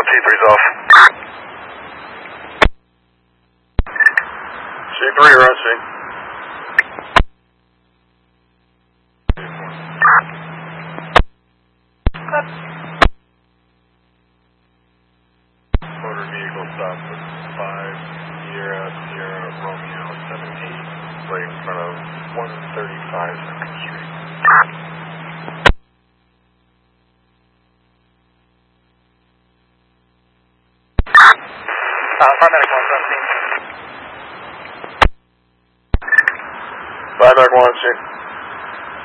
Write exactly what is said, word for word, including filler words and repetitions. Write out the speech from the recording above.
T three's off. C three, you're on C. Motor vehicle stop with five Sierra Sierra Romeo seventeen, right in front of one thirty-five Second Street. Uh, paramedic one seventeen. Five Medic one, C.